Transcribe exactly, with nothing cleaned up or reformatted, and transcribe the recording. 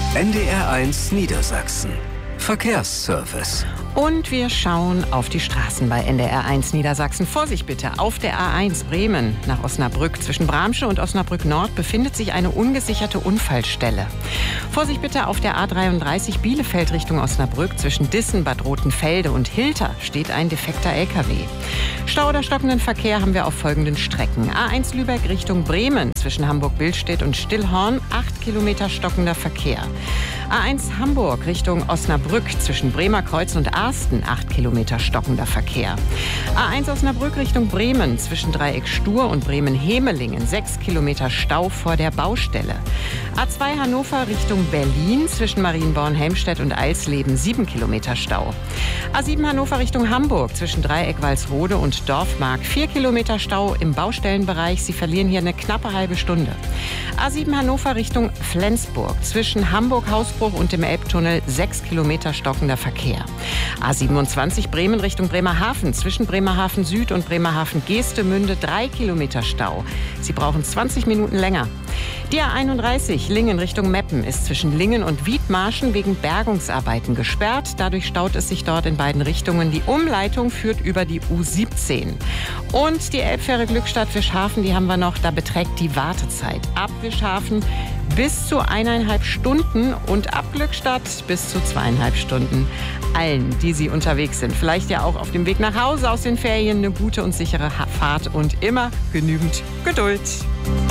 N D R eins Niedersachsen. Verkehrsservice. Und wir schauen auf die Straßen bei N D R eins Niedersachsen. Vorsicht bitte, auf der A eins Bremen nach Osnabrück. Zwischen Bramsche und Osnabrück Nord befindet sich eine ungesicherte Unfallstelle. Vorsicht bitte auf der A dreiunddreißig Bielefeld Richtung Osnabrück. Zwischen Dissen, Bad Rotenfelde und Hilter steht ein defekter L K W. Stau oder stockenden Verkehr haben wir auf folgenden Strecken. A eins Lübeck Richtung Bremen. Zwischen Hamburg-Billstedt und Stillhorn acht Kilometer stockender Verkehr. A eins Hamburg Richtung Osnabrück. Zwischen Bremerkreuz und Arsten acht Kilometer stockender Verkehr. A eins Osnabrück Richtung Bremen. Zwischen Dreieck Stur und Bremen-Hemelingen sechs Kilometer Stau vor der Baustelle. A zwei Hannover Richtung Berlin. Zwischen Marienborn-Helmstedt und Eisleben sieben Kilometer Stau. A sieben Hannover Richtung Hamburg. Zwischen Dreieck Walsrode und Dorfmark vier Kilometer Stau im Baustellenbereich. Sie verlieren hier eine knappe halbe Stunde. A sieben Hannover Richtung Flensburg. Zwischen Hamburg-Hausbruch und dem Elbtunnel sechs Kilometer stockender Verkehr. A siebenundzwanzig Bremen Richtung Bremerhaven. Zwischen Bremerhaven Süd und Bremerhaven Geestemünde drei Kilometer Stau. Sie brauchen zwanzig Minuten länger. Die A einunddreißig Lingen Richtung Meppen ist zwischen Lingen und Wiedmarschen wegen Bergungsarbeiten gesperrt. Dadurch staut es sich dort in beiden Richtungen. Die Umleitung führt über die U siebzehn. Und die Elbfähre Glückstadt Wischhafen, die haben wir noch. Da beträgt die Wartezeit ab Wischhafen bis zu eineinhalb Stunden und ab Glückstadt bis zu zweieinhalb Stunden. Allen, die Sie unterwegs sind, vielleicht ja auch auf dem Weg nach Hause aus den Ferien, eine gute und sichere Fahrt und immer genügend Geduld.